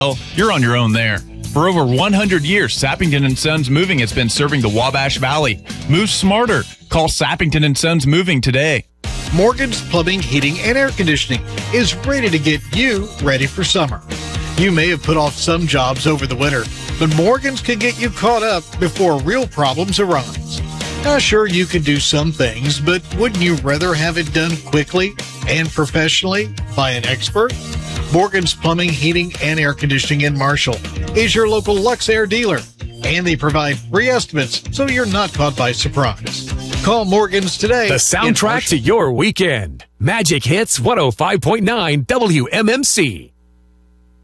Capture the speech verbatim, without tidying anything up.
Well, you're on your own there. For over one hundred years, Sappington and Sons Moving has been serving the Wabash Valley. Move smarter. Call Sappington and Sons Moving today. Morgan's Plumbing, Heating, and Air Conditioning is ready to get you ready for summer. You may have put off some jobs over the winter, but Morgan's can get you caught up before real problems arise. Now, sure, you can do some things, but wouldn't you rather have it done quickly and professionally by an expert? Morgan's Plumbing, Heating, and Air Conditioning in Marshall is your local Luxair dealer, and they provide free estimates so you're not caught by surprise. Call Morgan's today. The soundtrack to your weekend. Magic Hits one oh five point nine W M M C.